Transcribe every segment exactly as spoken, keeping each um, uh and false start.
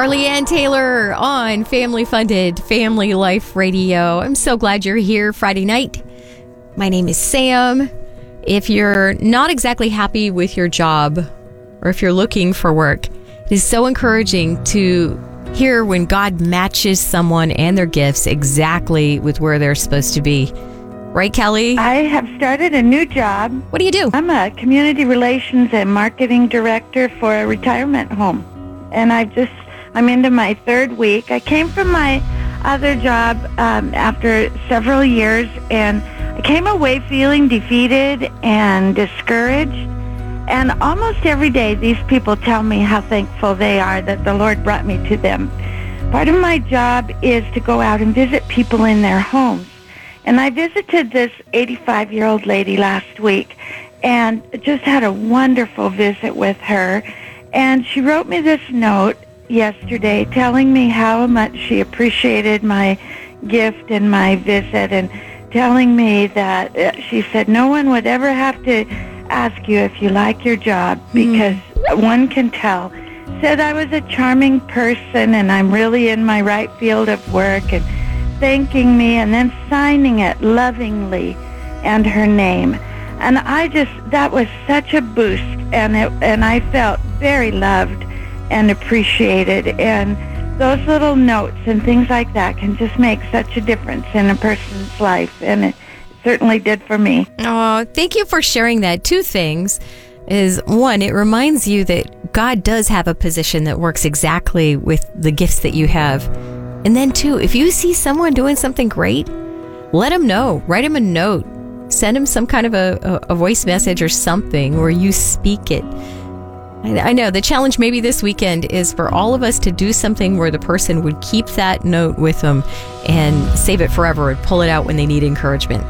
Carly Ann Taylor on Family Funded Family Life Radio. I'm so glad you're here Friday night. My name is Sam. If you're not exactly happy with your job, or if you're looking for work, it is so encouraging to hear when God matches someone and their gifts exactly with where they're supposed to be. Right, Kelly? I have started a new job. What do you do? I'm a community relations and marketing director for a retirement home. And I've just, I'm into my third week. I came from my other job um, after several years, and I came away feeling defeated and discouraged. And almost every day, these people tell me how thankful they are that the Lord brought me to them. Part of my job is to go out and visit people in their homes. And I visited this eighty-five-year-old lady last week and just had a wonderful visit with her. And she wrote me this note yesterday telling me how much she appreciated my gift and my visit, and telling me that uh, she said no one would ever have to ask you if you like your job because mm. one can tell. Said I was a charming person and I'm really in my right field of work, and thanking me and then signing it lovingly and her name. And I just, that was such a boost, and it, and I felt very loved and appreciated. And those little notes and things like that can just make such a difference in a person's life, and it certainly did for me. Oh, thank you for sharing that. Two things is, one, it reminds you that God does have a position that works exactly with the gifts that you have. And then two, if you see someone doing something great, let them know. Write them a note. Send them some kind of a, a, a voice message or something, or you speak it. I, I know the challenge maybe this weekend is for all of us to do something where the person would keep that note with them and save it forever and pull it out when they need encouragement.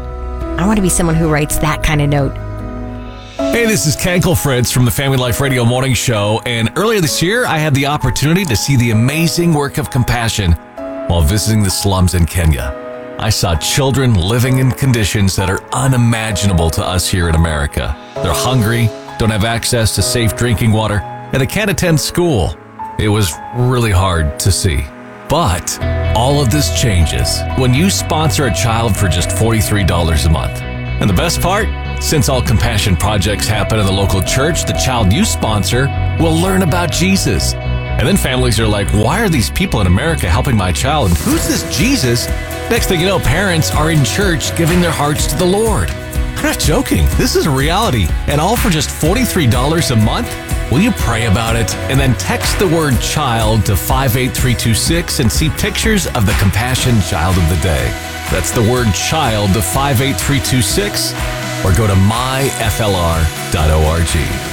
I want to be someone who writes that kind of note. Hey, this is Kankel Fritz from the Family Life Radio Morning Show, and earlier this year, I had the opportunity to see the amazing work of compassion while visiting the slums in Kenya. I saw children living in conditions that are unimaginable to us here in America. They're hungry, don't have access to safe drinking water, and they can't attend school. It was really hard to see. But all of this changes when you sponsor a child for just forty-three dollars a month. And the best part? Since all compassion projects happen in the local church, the child you sponsor will learn about Jesus. And then families are like, why are these people in America helping my child? And who's this Jesus? Next thing you know, parents are in church giving their hearts to the Lord. I'm not joking. This is a reality. And all for just forty-three dollars a month? Will you pray about it and then text the word child to five eight three two six and see pictures of the Compassion Child of the Day? That's the word child to five eight three two six. Or go to my f l r dot org.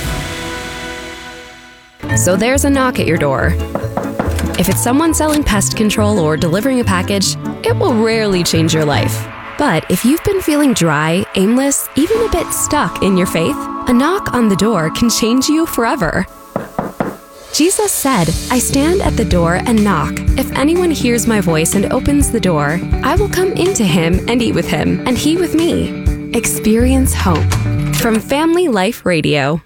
So there's a knock at your door. If it's someone selling pest control or delivering a package, it will rarely change your life. But if you've been feeling dry, aimless, even a bit stuck in your faith, a knock on the door can change you forever. Jesus said, I stand at the door and knock. If anyone hears my voice and opens the door, I will come into him and eat with him, and he with me. Experience hope. From Family Life Radio.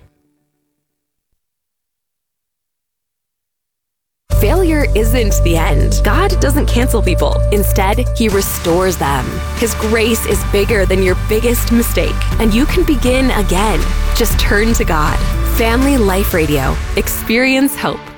Failure isn't the end. God doesn't cancel people. Instead, He restores them. His grace is bigger than your biggest mistake, and you can begin again. Just turn to God. Family Life Radio. Experience hope.